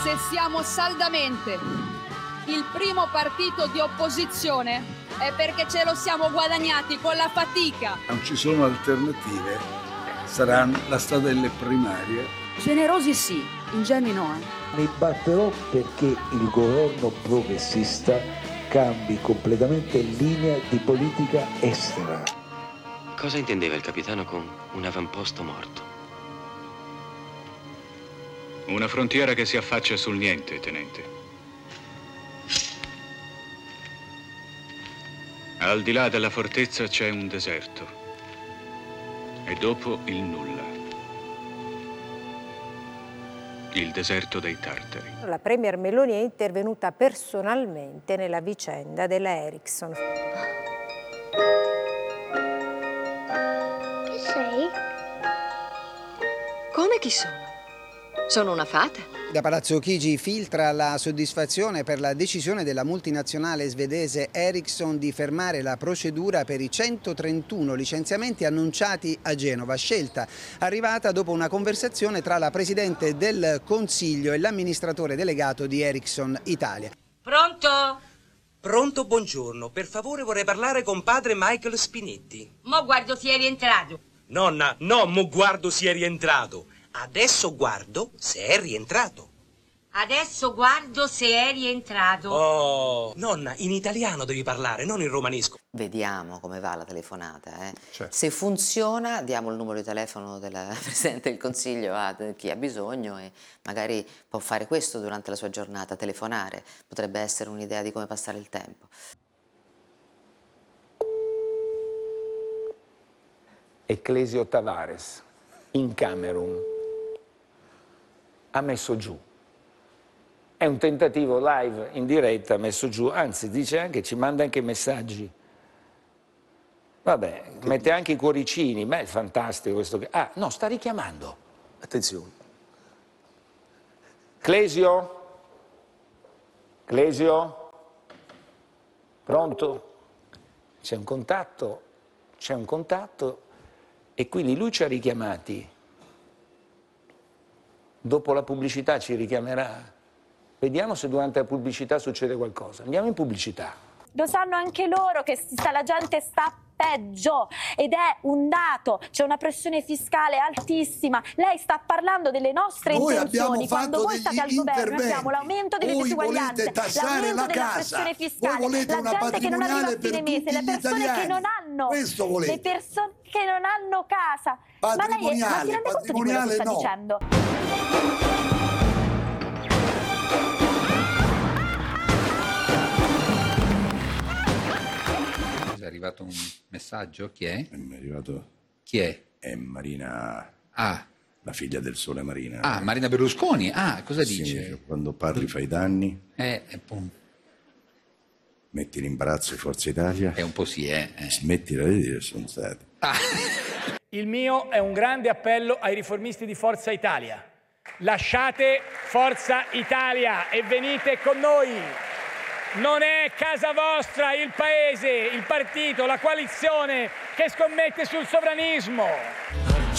se siamo saldamente il primo partito di opposizione è perché ce lo siamo guadagnati con la fatica. Non ci sono alternative, saranno la strada delle primarie. Generosi sì, ingenui no. Mi batterò perché il governo progressista cambi completamente linea di politica estera. Cosa intendeva il capitano con un avamposto morto? Una frontiera che si affaccia sul niente, tenente. Al di là della fortezza c'è un deserto. E dopo il nulla. Il deserto dei tartari. La premier Meloni è intervenuta personalmente nella vicenda della Ericsson. Chi sei? Come chi sono? Sono una fata. Da Palazzo Chigi filtra la soddisfazione per la decisione della multinazionale svedese Ericsson di fermare la procedura per i 131 licenziamenti annunciati a Genova, scelta arrivata dopo una conversazione tra la Presidente del Consiglio e l'amministratore delegato di Ericsson Italia. Pronto? Pronto, buongiorno. Per favore vorrei parlare con padre Michael Spinetti. Mo guardo se è rientrato. Nonna, no, mo guardo se è rientrato. Adesso guardo se è rientrato. Adesso guardo se è rientrato. Oh, nonna, in italiano devi parlare, non in romanesco. Vediamo come va la telefonata, eh? Certo. Se funziona, diamo il numero di telefono della Presidente del Consiglio a chi ha bisogno e magari può fare questo durante la sua giornata, telefonare. Potrebbe essere un'idea di come passare il tempo. Ecclesio Tavares, in Camerun, ha messo giù. È un tentativo live, in diretta, messo giù, anzi dice anche, ci manda anche messaggi. Vabbè, mette anche i cuoricini, beh, è fantastico questo. Ah, no, sta richiamando. Attenzione. Clesio? Clesio? Pronto? C'è un contatto e quindi lui ci ha richiamati. Dopo la pubblicità ci richiamerà. Vediamo se durante la pubblicità succede qualcosa. Andiamo in pubblicità. Lo sanno anche loro che la gente sta peggio ed è un dato, c'è una pressione fiscale altissima. Lei sta parlando delle nostre intenzioni quando voi state al governo. Abbiamo l'aumento delle disuguaglianze, l'aumento della pressione fiscale, la gente che non arriva a fine mese, le persone che non hanno, le persone che non hanno casa. Ma lei si rende conto di quello che sta dicendo? È arrivato un messaggio, chi è? È arrivato... Chi è? È Marina... Ah. La figlia del Sole Marina. Ah, Marina Berlusconi? Ah, cosa dice? Cioè, quando parli fai danni. Pum. Metti in imbarazzo Forza Italia. È un po' sì, Smettila di dire sono stati. Il mio è un grande appello ai riformisti di Forza Italia. Lasciate Forza Italia e venite con noi. Non è casa vostra il paese, il partito, la coalizione che scommette sul sovranismo.